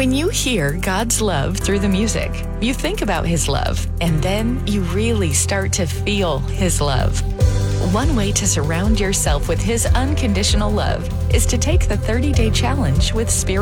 When you hear God's love through the music, you think about His love, and then you really start to feel His love. One way to surround yourself with His unconditional love is to take the 30-day challenge with Spirit